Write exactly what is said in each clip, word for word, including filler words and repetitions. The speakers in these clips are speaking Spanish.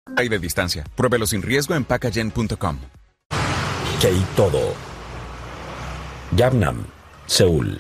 Y de distancia. Pruébelo sin riesgo en packagen punto com. K-Todo. Gangnam, Seúl.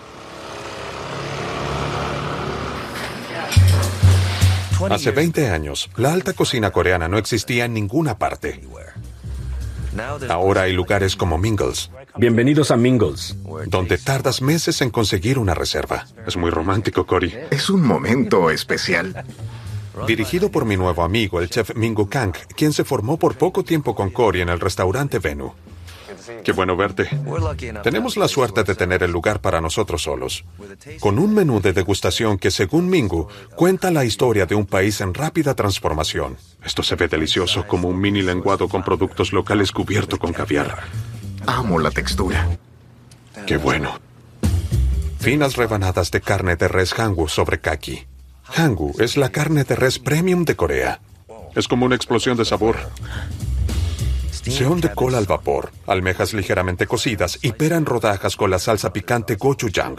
Hace veinte años, la alta cocina coreana no existía en ninguna parte. Ahora hay lugares como Mingles. Bienvenidos a Mingles. Donde tardas meses en conseguir una reserva. Es muy romántico, Cory. Es un momento especial. Dirigido por mi nuevo amigo, el chef Mingu Kang, quien se formó por poco tiempo con Cory en el restaurante Venu. Qué bueno verte. Tenemos la suerte de tener el lugar para nosotros solos, con un menú de degustación que, según Mingu, cuenta la historia de un país en rápida transformación. Esto se ve delicioso, como un mini lenguado con productos locales cubierto con caviar. Amo la textura. Qué bueno. Finas rebanadas de carne de res Hangu sobre kaki. Hangu es la carne de res premium de Corea. Es como una explosión de sabor. Seón de cola al vapor, almejas ligeramente cocidas y pera en rodajas con la salsa picante gochujang.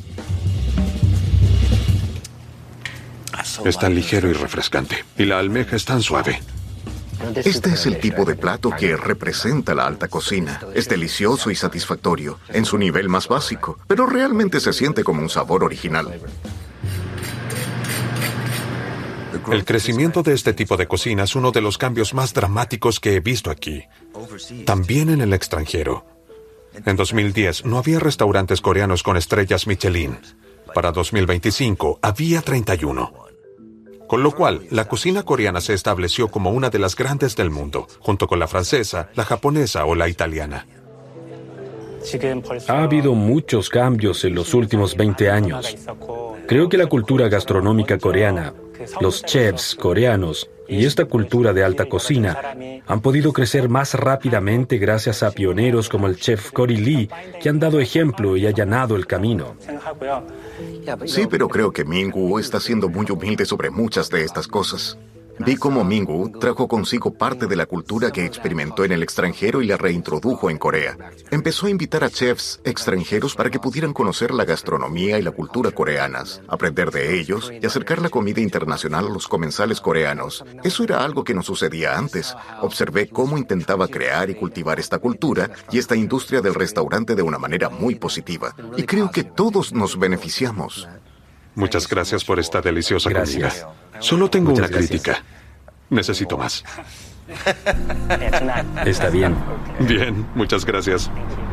Es tan ligero y refrescante, y la almeja es tan suave. Este es el tipo de plato que representa la alta cocina. Es delicioso y satisfactorio, en su nivel más básico, pero realmente se siente como un sabor original. El crecimiento de este tipo de cocina es uno de los cambios más dramáticos que he visto aquí. También en el extranjero. En dos mil diez no había restaurantes coreanos con estrellas Michelin. Para dos mil veinticinco había treinta y uno. Con lo cual, la cocina coreana se estableció como una de las grandes del mundo, junto con la francesa, la japonesa o la italiana. Ha habido muchos cambios en los últimos veinte años. Creo que la cultura gastronómica coreana, los chefs coreanos y esta cultura de alta cocina han podido crecer más rápidamente gracias a pioneros como el chef Cory Lee, que han dado ejemplo y allanado el camino. Sí, pero creo que Mingu está siendo muy humilde sobre muchas de estas cosas. Vi cómo Mingu trajo consigo parte de la cultura que experimentó en el extranjero y la reintrodujo en Corea. Empezó a invitar a chefs extranjeros para que pudieran conocer la gastronomía y la cultura coreanas, aprender de ellos y acercar la comida internacional a los comensales coreanos. Eso era algo que no sucedía antes. Observé cómo intentaba crear y cultivar esta cultura y esta industria del restaurante de una manera muy positiva. Y creo que todos nos beneficiamos. Muchas gracias por esta deliciosa Gracias. comida. Solo tengo Muchas una gracias. crítica. Necesito más. Está bien. Bien, muchas gracias.